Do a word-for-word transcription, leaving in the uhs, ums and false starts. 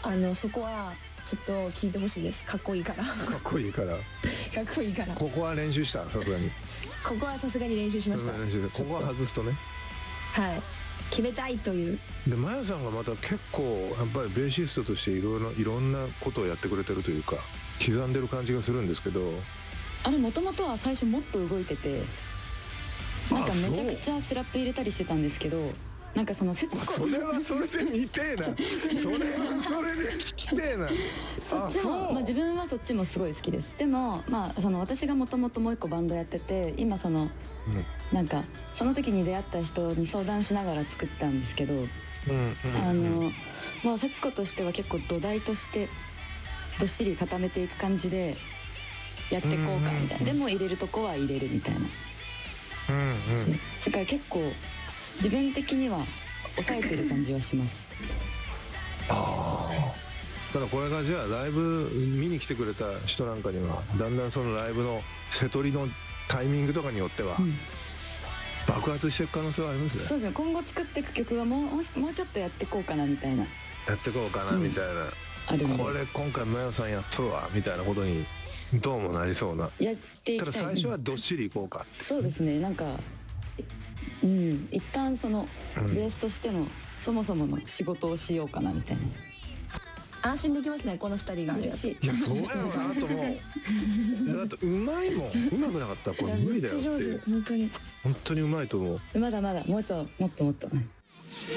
あのそこはちょっと聞いてほしいです。かっこいいから。かっこいいから。 かっこいいから。 ここは練習した、さすがに。 ここはさすがに練習しました。 練習ここは外すとね。 はい。決めたいという。 でマヤさんがまた結構やっぱりベーシストとしていろいろいろんなことをやってくれてるというか刻んでる感じがするんですけど。 あれもともとは最初もっと動いてて、なんかめちゃくちゃスラップ入れたりしてたんですけど、なんかその節子、 それはそれで見てえな。それはそれで聞きてえな。 そっちもまあ自分はそっちもすごい好きです。でもまあその私がもともともう一個バンドやってて、今その、うん、なんかその時に出会った人に相談しながら作ったんですけど、うんうんうん、あのもう節子としては結構土台としてどっしり固めていく感じでやっていこうかみたいな、うんうんうん、でも入れるとこは入れるみたいな、うんうん、だから結構自分的には抑えてる感じはします。 ああ、ただこれがじゃあライブ見に来てくれた人なんかにはだんだんそのライブの瀬取りのタイミングとかによっては、うん、爆発していく可能性はありますね。 そうですね、今後作っていく曲はもう、もうちょっとやっていこうかなみたいな、 やっていこうかなみたいな、うん、あるこれ今回マヤさんやっとるわみたいなことにどうもなりそうな。 やっていきたい。 ただ最初はどっしりいこうかって。 そうですね、なんかうん、一旦そのベースとしてのそもそもの仕事をしようかなみたいな、 安心できますね、このふたりが。 嬉しい。 いやそうやろなと思う。だってうまいもん。うまくなかったらこれ無理だよっていう。 めっちゃ上手、本当に本当にうまいと思う。 まだまだもうちょっともっともっと